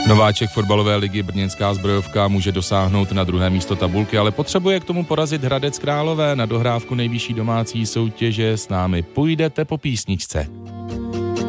Nováček fotbalové ligy Brněnská Zbrojovka může dosáhnout na 2. místo tabulky, ale potřebuje k tomu porazit Hradec Králové. Na dohrávku nejvyšší domácí soutěže s námi půjdete po písničce.